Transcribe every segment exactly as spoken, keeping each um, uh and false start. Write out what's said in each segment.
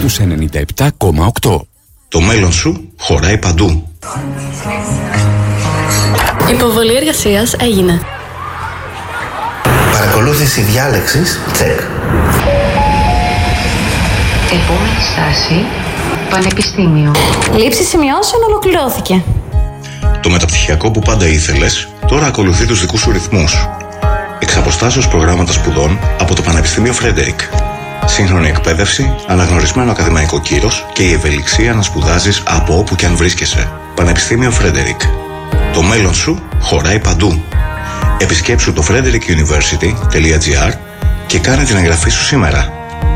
στους ενενήντα επτά κόμμα οκτώ. Το μέλλον σου χωράει παντού. Υποβολή εργασίας έγινε. Παρακολούθηση διάλεξης, τσεκ. Επόμενη στάση, πανεπιστήμιο. Λήψη σημειώσεων ολοκληρώθηκε. Το μεταπτυχιακό που πάντα ήθελες, τώρα ακολουθεί τους δικούς σου ρυθμούς. Εξ αποστάσεως προγράμματα σπουδών από το Πανεπιστήμιο Φρέντερικ. Σύγχρονη εκπαίδευση, αναγνωρισμένο ακαδημαϊκό κύρος και η ευελιξία να σπουδάζεις από όπου και αν βρίσκεσαι. Πανεπιστήμιο Φρέντερικ. Το μέλλον σου χωράει παντού. Επισκέψου το frederick university τελεία gr και κάνε την εγγραφή σου σήμερα.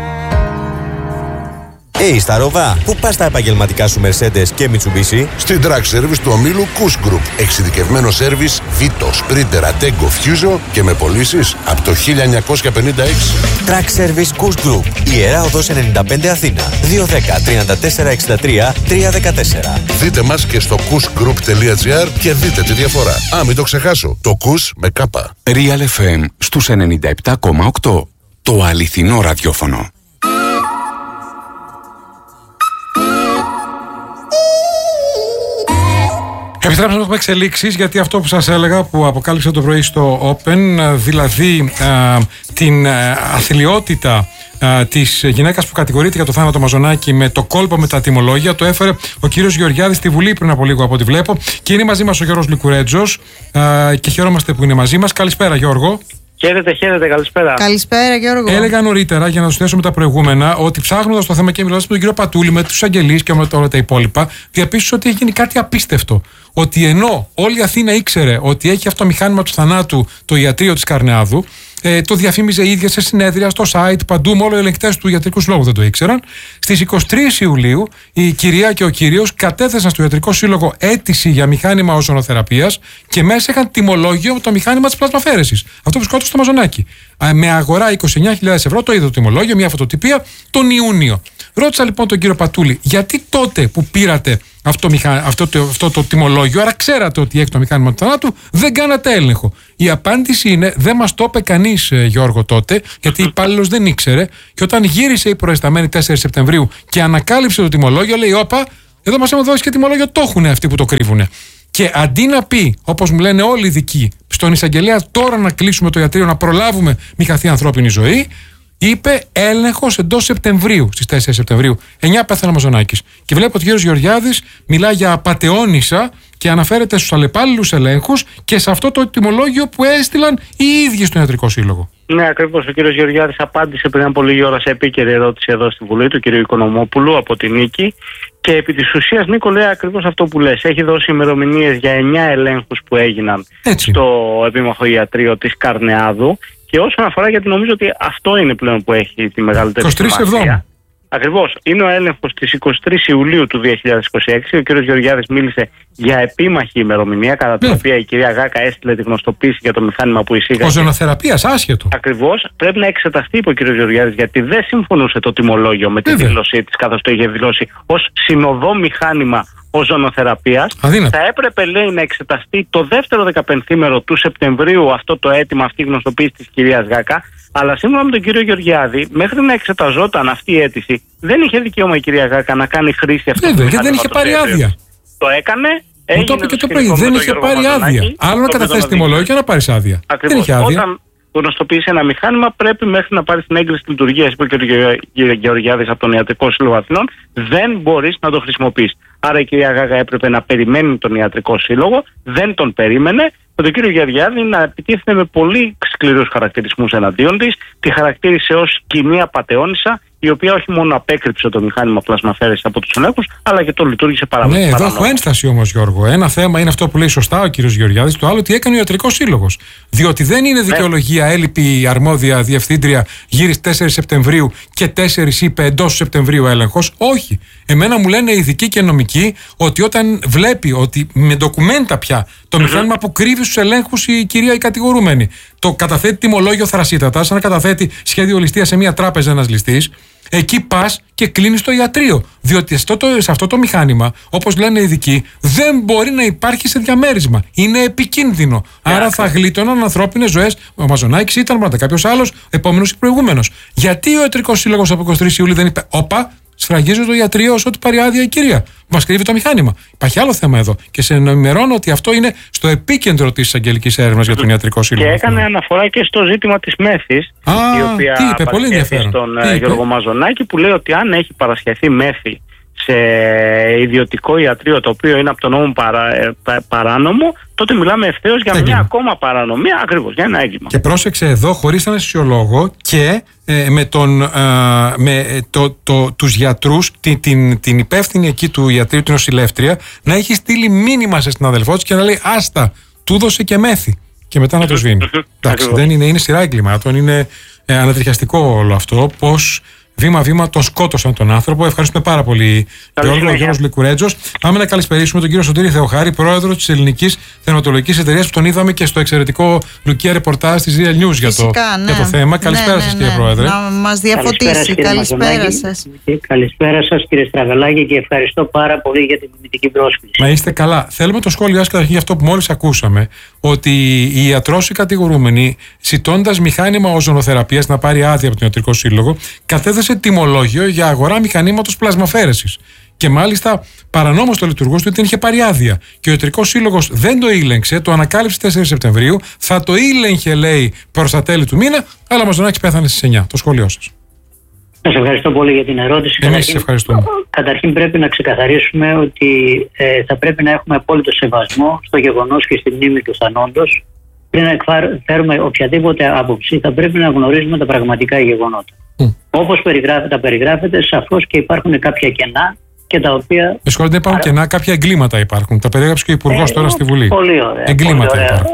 Hey, Σταρόβα, πού πας τα επαγγελματικά σου Mercedes και Mitsubishi? Στην Track Service του ομίλου Kuss Group. Εξειδικευμένο σέρβις Vito, Sprinter, Attego, Fuso και με πωλήσεις από το χίλια εννιακόσια πενήντα έξι. Track Service Kuss Group. Ιερά Οδός ενενήντα πέντε Αθήνα. δύο ένα μηδέν, τρία τέσσερα έξι τρία, τρία ένα τέσσερα. Δείτε μας και στο kuss group τελεία gr και δείτε τη διαφορά. Α, μην το ξεχάσω. Το Kuss με κάπα. Real εφ εμ στους ενενήντα επτά κόμμα οκτώ. Το αληθινό ραδιόφωνο. Επιστρέψαμε να έχουμε εξελίξεις, γιατί αυτό που σας έλεγα, που αποκάλυψε το πρωί στο Open, δηλαδή α, την α, αθλιότητα α, της γυναίκας που κατηγορείται για το θάνατο Μαζονάκη με το κόλπο με τα τιμολόγια, το έφερε ο κύριος Γεωργιάδης στη Βουλή πριν από λίγο από ό,τι βλέπω, και είναι μαζί μας ο Γιώργος Λικουρέτζος α, και χαιρόμαστε που είναι μαζί μας. Καλησπέρα Γιώργο. Χαίρετε, χαίρετε, καλησπέρα. Καλησπέρα, Γιώργο. Έλεγα νωρίτερα, για να του θέσουμε τα προηγούμενα, ότι ψάχνοντας το θέμα και μιλώντας με τον κύριο Πατούλη, με τους αγγελείς και με όλα τα υπόλοιπα, διαπίστωσα ότι έχει γίνει κάτι απίστευτο. Ότι ενώ όλη η Αθήνα ήξερε ότι έχει αυτό το μηχάνημα του θανάτου το ιατρείο της Καρνεάδου, ε, το διαφήμιζε η ίδια σε συνέδρια, στο site, παντού, μόνο οι ελεγκτές του Ιατρικού Συλλόγου δεν το ήξεραν. Στις είκοσι τρεις Ιουλίου, η κυρία και ο κύριος κατέθεσαν στο Ιατρικό Σύλλογο αίτηση για μηχάνημα οζονοθεραπείας και μέσα είχαν τιμολόγιο το μηχάνημα της πλασμαφαίρεσης. Αυτό που σκότωσε στο Μαζονάκη. Με αγορά είκοσι εννιά χιλιάδες ευρώ, το είδε το τιμολόγιο, μια φωτοτυπία, τον Ιούνιο. Ρώτησα λοιπόν τον κύριο Πατούλη, γιατί τότε που πήρατε αυτό, μηχα... αυτό, το... αυτό το τιμολόγιο, άρα ξέρατε ότι έχει το μηχάνημα του θανάτου, δεν κάνατε έλεγχο? Η απάντηση είναι, δεν μας το είπε κανείς, Γιώργο, τότε, γιατί η υπάλληλος δεν ήξερε, και όταν γύρισε η προεσταμένη τέσσερις Σεπτεμβρίου και ανακάλυψε το τιμολόγιο, λέει: όπα, εδώ μας έχουν δώσει και τιμολόγιο, το έχουν αυτοί που το κρύβουνε. Και αντί να πει, όπως μου λένε όλοι οι ειδικοί, στον εισαγγελέα τώρα να κλείσουμε το ιατρείο, να προλάβουμε μη χαθεί ανθρώπινη ζωή, είπε έλεγχος εντός Σεπτεμβρίου, στις τέσσερις Σεπτεμβρίου. εννιά πέθανε ο Μαζονάκης. Και βλέπω ότι ο κύριος Γεωργιάδης μιλά για απατεώνισσα και αναφέρεται στους αλλεπάλληλους ελέγχους και σε αυτό το τιμολόγιο που έστειλαν οι ίδιοι στον Ιατρικό Σύλλογο. Ναι, ακριβώς. Ο κύριος Γεωργιάδης απάντησε πριν από λίγη ώρα σε επίκαιρη ερώτηση εδώ στη Βουλή του κύριου Οικονομόπουλου από την Νίκη. Και επί της ουσίας, Νίκο, λέει ακριβώς αυτό που λες. Έχει δώσει ημερομηνίες για εννιά ελέγχους που έγιναν Έτσι. στο επίμαχο ιατρείο της Καρνεάδου. Και όσον αφορά, γιατί νομίζω ότι αυτό είναι πλέον που έχει τη μεγαλύτερη σημασία. Ακριβώς. Είναι ο έλεγχος της εικοστή τρίτη Ιουλίου του δύο χιλιάδες είκοσι έξι. Ο κ. Γεωργιάδης μίλησε για επίμαχη ημερομηνία, κατά την ναι. οποία η κυρία Γάκα έστειλε τη γνωστοποίηση για το μηχάνημα που εισήγαγε. Οζονοθεραπείας, άσχετο. Ακριβώς. Πρέπει να εξεταστεί, είπε ο κ. Γεωργιάδης, γιατί δεν συμφωνούσε το τιμολόγιο με τη δήλωσή της, καθώς το είχε δηλώσει ως συνοδό μηχάνημα οζονοθεραπείας. Θα έπρεπε, λέει, να εξεταστεί το δεύτερο δεκαπενθήμερο του Σεπτεμβρίου αυτό το αίτημα, αυτή η γνωστοποίηση της κυρίας Γάκα. Αλλά σύμφωνα με τον κύριο Γεωργιάδη, μέχρι να εξεταζόταν αυτή η αίτηση, δεν είχε δικαίωμα η κυρία Γάκα να κάνει χρήση αυτού του μηχανήματος. Γιατί δεν είχε πάρει άδεια. Το έκανε. Μου το είπε και το πρωί. Δεν είχε πάρει άδεια. Άλλο να καταθέσει τιμολόγιο και να πάρει άδεια. Δεν είχε άδεια. Όταν γνωστοποιήσει ένα μηχάνημα, πρέπει μέχρι να πάρει την έγκριση λειτουργία, είπε και ο Γεωργιάδης από τον Ιατρικό Σύλλογο Αθηνών, δεν μπορεί να το χρησιμοποιήσει. Άρα η κυρία Γάκα έπρεπε να περιμένει τον Ιατρικό Σύλλογο, δεν τον περίμενε. Με τον κύριο Γεωργιάδη να επιτίθεται με πολύ σκληρούς χαρακτηρισμούς εναντίον της, τη χαρακτήρισε ως κοινή απατεώνισσα, η οποία όχι μόνο απέκρυψε το μηχάνημα πλασμαφέρεσης από τους ελέγχους, αλλά και το λειτουργήσε παραμονή. Ναι, εδώ έχω ένσταση όμως, Γιώργο. Ένα θέμα είναι αυτό που λέει σωστά ο κύριος Γεωργιάδης, το άλλο τι έκανε ο Ιατρικός Σύλλογος. Διότι δεν είναι δικαιολογία έλειπη η αρμόδια διευθύντρια, γύρισε τέσσερις Σεπτεμβρίου και τέσσερις είπε εντός Σεπτεμβρίου έλεγχος. Όχι. Εμένα μου λένε ειδικοί και νομικοί ότι όταν βλέπει ότι με ντοκουμέντα πια το mm-hmm. μηχάνημα που κρύβει στους ελέγχους η κυρία η κατηγορούμενη, το καταθέτει τιμολόγιο θρασίτατα, σαν να καταθέτει σχέδιο ληστείας σε μια τράπεζα ένας ληστής, εκεί πας και κλείνεις το ιατρείο. Διότι σε αυτό, το, σε αυτό το μηχάνημα, όπως λένε οι ειδικοί, δεν μπορεί να υπάρχει σε διαμέρισμα. Είναι επικίνδυνο. Yeah, Άρα okay. θα γλίτωναν ανθρώπινες ζωές. Ο Μαζονάκης ήταν, πάντα κάποιος άλλος, επόμενος ή προηγούμενος. Γιατί ο Ιατρικός Σύλλογος από εικοστή τρίτη Ιουλίου δεν είπε, όπα, σφραγίζει το ιατρείο όσο του πάρει άδεια η κυρία. Μας κρύβει το μηχάνημα. Υπάρχει άλλο θέμα εδώ. Και σε ενημερώνω ότι αυτό είναι στο επίκεντρο της εισαγγελικής έρευνας για τον Ιατρικό Σύλλογο. Και έκανε αναφορά και στο ζήτημα της μέθης, Α, η οποία τι είπε, πολύ ενδιαφέρον. στον τι Γιώργο Μαζονάκη, που λέει ότι αν έχει παρασχεθεί μέθη σε ιδιωτικό ιατρείο, το οποίο είναι από τον νόμο παρά, ε, παράνομο, τότε μιλάμε ευθέως για έγκλημα. μια ακόμα παρανομία, ακριβώς, για ένα έγκλημα. Και πρόσεξε εδώ, χωρίς αναισθησιολόγο και ε, με, τον, ε, με το, το, τους γιατρούς, την, την, την υπεύθυνη εκεί του ιατρείου, την νοσηλεύτρια, να έχει στείλει μήνυμα σε συναδελφό της και να λέει άστα, του δώσε και μέθη. Και μετά να το σβήνει. Εντάξει, δεν είναι, είναι σειρά εγκλημάτων, είναι ε, ανατριχιαστικό όλο αυτό. Πώς βήμα-βήμα τον σκότωσαν τον άνθρωπο. Ευχαριστούμε πάρα πολύ, Γιώργο. Ο Γιώργος Λικουρέτζος. Πάμε να καλησπερίσουμε τον κύριο Σωτήρη Θεοχάρη, πρόεδρο της Ελληνικής Θεματολογικής Εταιρείας, που τον είδαμε και στο εξαιρετικό Λουκία ρεπορτάζ της Real News για το, ναι. για το θέμα. Καλησπέρα ναι, σας, ναι, κύριε ναι. Πρόεδρε. Να μας διαφωτίσει. Καλησπέρα σας. Καλησπέρα σας, κύριε Στραβελάκη, και ευχαριστώ πάρα πολύ για την τιμητική πρόσκληση. Να είστε καλά. Θέλουμε το σχόλιο σας καταρχήν για αυτό που μόλις ακούσαμε, ότι οι ιατρός οι κατηγορούμενοι, ζητώντας μηχάνημα οζονοθεραπείας να πάρει άδεια από τον Ιατρικό Σύλλογο, κατέθεσε τιμολόγιο για αγορά μηχανήματος πλασμαφαίρεσης. Και μάλιστα παρανόμως το λειτουργός του δεν είχε πάρει άδεια. Και ο Ιατρικός Σύλλογος δεν το ήλεγξε, το ανακάλυψε τέσσερις Σεπτεμβρίου. Θα το ήλεγχε, λέει, προς τα τέλη του μήνα, αλλά ο Μαζονάκης πέθανε στις εννιά. Το σχόλιο σας. Σας ευχαριστώ πολύ για την ερώτηση. Εμείς σας ευχαριστούμε. Καταρχήν πρέπει να ξεκαθαρίσουμε ότι ε, θα πρέπει να έχουμε απόλυτο σεβασμό στο γεγονός και στη μνήμη του θανόντος. Πριν να εκφέρουμε οποιαδήποτε άποψη, θα πρέπει να γνωρίζουμε τα πραγματικά γεγονότα. Mm. Όπως τα περιγράφεται, σαφώς και υπάρχουν κάποια κενά και τα οποία. Με συγχωρείτε, υπάρχουν κενά, κάποια εγκλήματα υπάρχουν. Τα περιέγραψε και ο Υπουργός ε, τώρα στη Βουλή. Πολύ ωραία. Εγκλήματα πολύ ωραία. υπάρχουν.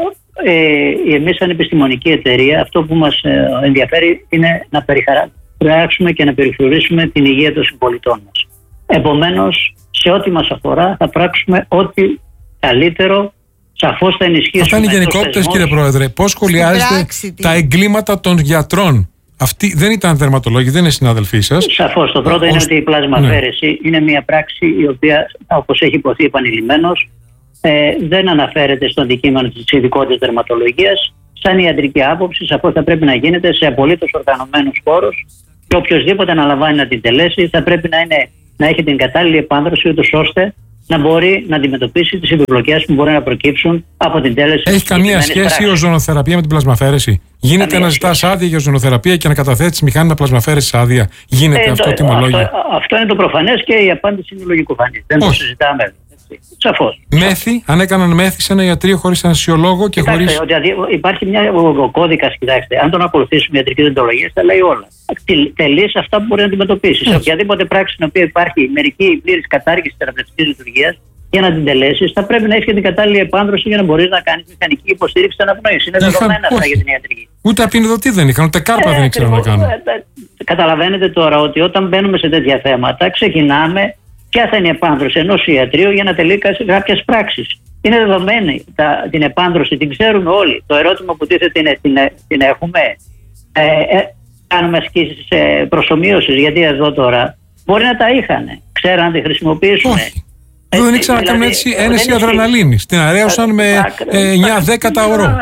Ε, εμείς, σαν επιστημονική εταιρεία, αυτό που μας ε, ενδιαφέρει είναι να περιχαράξουμε και να περιφρουρήσουμε την υγεία των συμπολιτών μας. Επομένως, σε ό,τι μας αφορά, θα πράξουμε ό,τι καλύτερο. Σαφώς θα ενισχύσουμε. Αυτά είναι οι γενικότητες, κύριε Πρόεδρε. Πώς σχολιάζετε τα εγκλήματα των γιατρών? Αυτοί δεν ήταν δερματολόγοι, δεν είναι συναδελφοί σας. Σαφώς. Το πρώτο Ως... είναι ότι η πλασμαφέρεση ναι. είναι μια πράξη η οποία, όπως έχει υποθεί επανειλημμένως, ε, δεν αναφέρεται στο αντικείμενο της ειδικότητας δερματολογίας. Σαν ιατρική άποψη, σαφώς θα πρέπει να γίνεται σε απολύτως οργανωμένους χώρους, και οποιοδήποτε αναλαμβάνει να την τελέσει θα πρέπει να, είναι, να έχει την κατάλληλη επάνδρωση, ούτως ώστε να μπορεί να αντιμετωπίσει τις επιπλοκές που μπορεί να προκύψουν από την τέλεση. Έχει καμία σχέση η οζονοθεραπεία με την πλασμαφέρεση? Γίνεται καμία να ζητάς άδεια για οζονοθεραπεία και να καταθέτεις μηχάνημα πλασμαφέρεσης άδεια? Γίνεται ε, αυτό τιμολόγιο? Αυτό, αυτό είναι το προφανές και η απάντηση είναι λογικοφανής. Δεν Όχι. το συζητάμε. Σαφώς. Μέθη, αν έκαναν μέθη σε ένα ιατρείο χωρίς αναισθησιολόγο και χωρίς. Ότι υπάρχει μια, ο κώδικας, κοιτάξτε, αν τον ακολουθήσουμε ιατρική δεντολογία, θα λέει όλα. Τελείς αυτά που μπορεί να αντιμετωπίσει. Σε οποιαδήποτε πράξη στην οποία υπάρχει μερική πλήρης κατάργηση της θεραπευτικής λειτουργίας, για να την τελέσεις, θα πρέπει να έχει και την κατάλληλη επάνδρωση για να μπορείς να κάνεις μηχανική υποστήριξη της αναπνοής. Είναι δεδομένα αυτά για την ιατρική. Ούτε απεινιδωτή δεν είχαν, ούτε κάρπα ε, δεν ήξεραν να κάνουν. Καταλαβαίνετε τώρα ότι όταν μπαίνουμε σε τέτοια θέματα, ξεκινάμε. Ποια θα είναι η επάνδρωση ενός ιατρείου για να τελεί κάποιες πράξεις? Είναι δεδομένη τα, την επάνδρωση, την ξέρουμε όλοι. Το ερώτημα που τίθεται είναι την, την έχουμε. Ε, ε, κάνουμε ασκήσεις ε, προσομοίωσης, γιατί εδώ τώρα μπορεί να τα είχαν. Ξέραν να τη χρησιμοποιήσουν. Όχι. Ε, δεν ήξερα να κάνουν έτσι ένεση αδρεναλίνης. Την αρέωσαν με εννιά δέκα τα ωρό.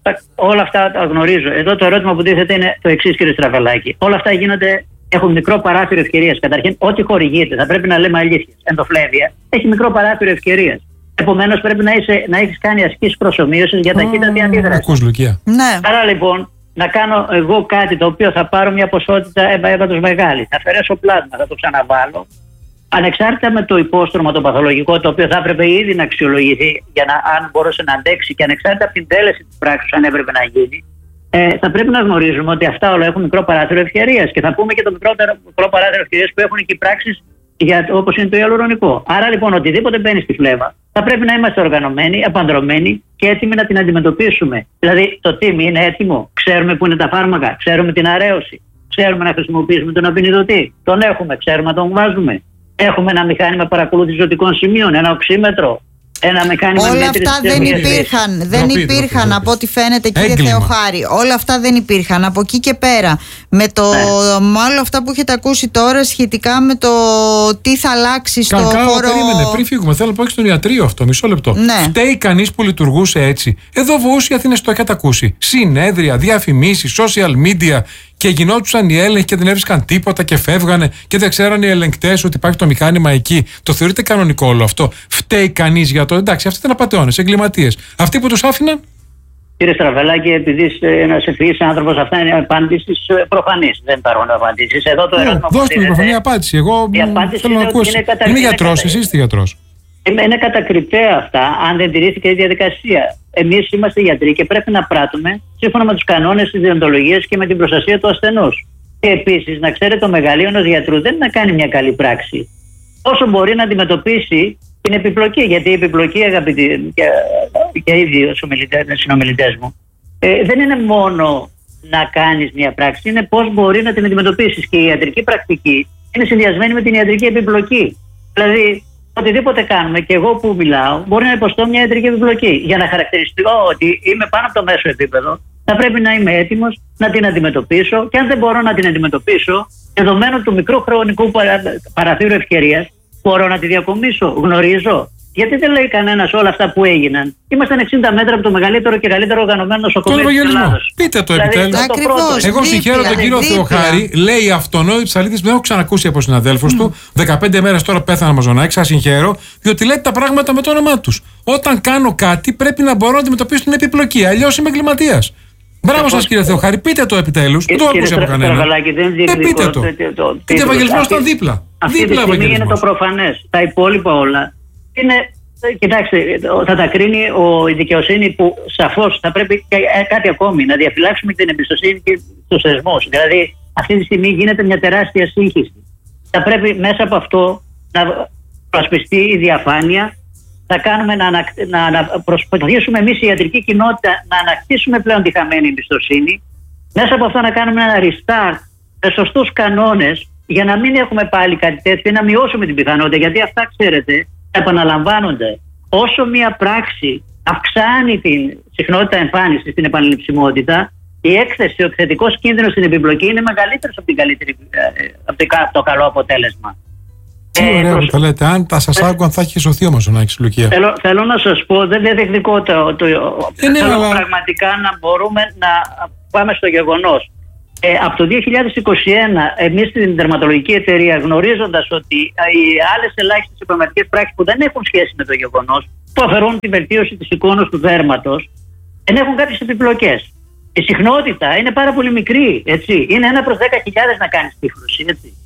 Όλα αυτά τα γνωρίζω. Εδώ το ερώτημα που τίθεται είναι το εξής, κύριε Στραβελάκη. Όλα αυτά γίνονται. Έχουν μικρό παράθυρο ευκαιρίας. Καταρχήν, ό,τι χορηγείται, θα πρέπει να λέμε αλήθειες. Ενδοφλέβεια έχει μικρό παράθυρο ευκαιρίας. Επομένως, πρέπει να, είσαι, να έχεις κάνει ασκήσεις προσομοίωσης για ταχύτατη αντίδραση. Ακούς, Λουκία. Ναι. Άρα λοιπόν, να κάνω εγώ κάτι το οποίο θα πάρω μια ποσότητα έβατος μεγάλη, θα αφαιρέσω πλάσμα, θα το ξαναβάλω, ανεξάρτητα με το υπόστρωμα το παθολογικό, το οποίο θα έπρεπε ήδη να αξιολογηθεί για να, αν μπορούσε να αντέξει, και ανεξάρτητα από την τέλεση της πράξης, αν έπρεπε να γίνει. Ε, θα πρέπει να γνωρίζουμε ότι αυτά όλα έχουν μικρό παράθυρο ευκαιρίας, και θα πούμε και το μικρότερο, μικρό παράθυρο ευκαιρίας που έχουν και οι πράξεις όπως είναι το ιαλουρονικό. Άρα λοιπόν, οτιδήποτε μπαίνει στη φλέβα, θα πρέπει να είμαστε οργανωμένοι, απανδρωμένοι και έτοιμοι να την αντιμετωπίσουμε. Δηλαδή, το τίμι είναι έτοιμο, ξέρουμε που είναι τα φάρμακα, ξέρουμε την αρέωση, ξέρουμε να χρησιμοποιήσουμε τον απεινιδωτή, τον έχουμε, ξέρουμε να τον βάζουμε. Έχουμε ένα μηχάνημα παρακολούθηση ζωτικών σημείων, ένα οξύμετρο. Ένα Όλα αυτά δεν υπήρχαν, δεν Ντροπή, υπήρχαν ντροπή. από ό,τι φαίνεται, κύριε Έγκλημα. Θεοχάρη. Όλα αυτά δεν υπήρχαν. Από εκεί και πέρα, με, το, Ναι. με όλα αυτά που έχετε ακούσει τώρα σχετικά με το τι θα αλλάξει στο Κακά, χώρο. περίμενε, πριν φύγουμε, θέλω να πω και στον ιατρείο αυτό, μισό λεπτό. Ναι. Φταίει κανείς που λειτουργούσε έτσι? Εδώ βοούσε η Αθήνα, το έχετε ακούσει. Συνέδρια, διαφημίσεις, social media και γινόντουσαν οι έλεγχοι και δεν έβρισκαν τίποτα και φεύγανε και δεν ξέραν οι ελεγκτές ότι υπάρχει το μηχάνημα εκεί. Το θεωρείτε κανονικό όλο αυτό? Φταίει κανείς για το? Εντάξει, αυτοί ήταν απατεώνες, εγκληματίες. Αυτοί που τους άφηναν. Κύριε Στραβελάκη, επειδή είσαι ένας ευφυής άνθρωπος, αυτά είναι απάντησεις προφανείς. Δεν υπάρχουν απαντήσεις. Εδώ το ερώτημα. Δώστε την προφανή απάντηση. Εγώ θέλω να ακούσω. Είναι, είναι γιατρός, εσείς είστε γιατρός. Είναι κατακριτέα αυτά, αν δεν τηρήθηκε η διαδικασία. Εμείς είμαστε γιατροί και πρέπει να πράττουμε σύμφωνα με τους κανόνες της διοντολογίας και με την προστασία του ασθενούς. Και επίσης, να ξέρετε, το μεγαλείο ενός γιατρού δεν είναι να κάνει μια καλή πράξη. Όσο μπορεί να αντιμετωπίσει την επιπλοκή. Γιατί η επιπλοκή, αγαπητοί και, και οι δύο συνομιλητές μου, ε, δεν είναι μόνο να κάνεις μια πράξη, είναι πώς μπορεί να την αντιμετωπίσεις. Και η ιατρική πρακτική είναι συνδυασμένη με την ιατρική επιπλοκή. Δηλαδή, οτιδήποτε κάνουμε, και εγώ που μιλάω, μπορεί να υποστώ μια ιατρική επιπλοκή. Για να χαρακτηριστώ ότι είμαι πάνω από το μέσο επίπεδο, θα πρέπει να είμαι έτοιμος να την αντιμετωπίσω, και αν δεν μπορώ να την αντιμετωπίσω, δεδομένου του μικρού χρονικού παραθύρου ευκαιρίας, μπορώ να τη διακομίσω. Γνωρίζω. Γιατί δεν λέει κανένας όλα αυτά που έγιναν? Ήμασταν εξήντα μέτρα από το μεγαλύτερο και καλύτερο οργανωμένο νοσοκομείο της Ελλάδος. Πείτε το επιτέλους. Δηλαδή, Εγώ συγχαίρω τον κύριο Θεοχάρη. Λέει αυτονόητη ψαλίδης που δεν έχω ξανακούσει από συναδέλφους mm. του. δεκαπέντε μέρες τώρα πέθανα μαζονάκι. Σας συγχαίρω. Διότι λέει τα πράγματα με το όνομά τους. Όταν κάνω κάτι πρέπει να μπορώ να αντιμετωπίσω την επιπλοκή. Αλλιώς είμαι εγκληματίας. Μπράβο σας, κύριε Θεοχάρη. Πείτε το επιτέλους. Δεν το ακούσει από κανένα. Δεν πείτε το. Γιατί ο Ευαγγελισμός ήταν δίπλα. Αυτή τη στιγμή είναι το προφανές. Τα υπόλοιπα όλα είναι. Κοιτάξτε, θα τα κρίνει ο, η δικαιοσύνη, που σαφώς θα πρέπει και κάτι ακόμη, να διαφυλάξουμε την εμπιστοσύνη και στους θεσμούς. Δηλαδή, αυτή τη στιγμή γίνεται μια τεράστια σύγχυση. Θα πρέπει μέσα από αυτό να προσπιστεί η διαφάνεια. Θα κάνουμε να, ανα, να, να προσπαθήσουμε εμείς η ιατρική κοινότητα να ανακτήσουμε πλέον τη χαμένη εμπιστοσύνη. Μέσα από αυτό να κάνουμε ένα restart με σωστούς κανόνες, για να μην έχουμε πάλι κάτι τέτοιο, να μειώσουμε την πιθανότητα. Γιατί αυτά, ξέρετε, επαναλαμβάνονται. Όσο μια πράξη αυξάνει την συχνότητα εμφάνισης, την επαναληψιμότητα, η έκθεση, ο εκθετικός κίνδυνος στην επιπλοκή είναι μεγαλύτερος από, την καλύτερη, από το καλό αποτέλεσμα. Τι ε, ωραία που τα λέτε. Αν τα σας άκουγαν θα έχει σωθεί όμως ο Νάκης Λουκία. Θέλω, θέλω να σας πω, δεν είναι τεχνικό το, το, είναι, θέλω αλλά... πραγματικά να μπορούμε να πάμε στο γεγονός. Ε, από το δύο χιλιάδες είκοσι ένα, εμείς στην τερματολογική εταιρεία, γνωρίζοντας ότι οι άλλες ελάχιστες επαγγελματικές πράξεις που δεν έχουν σχέση με το γεγονός, που αφαιρούν τη βελτίωση της εικόνας του δέρματος, δεν έχουν κάποιες επιπλοκές. Η συχνότητα είναι πάρα πολύ μικρή, έτσι. Είναι ένα προς δέκα χιλιάδες να κάνεις τύφλωση, έτσι.